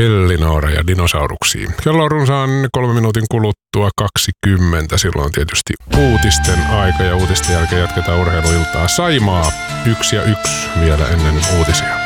Elinora ja dinosauruksiin. Kello on runsaan 3 minuutin kuluttua 20. Silloin tietysti uutisten aika ja uutisten jälkeen jatketaan urheiluiltaa. Saimaa 1-1 vielä ennen uutisia.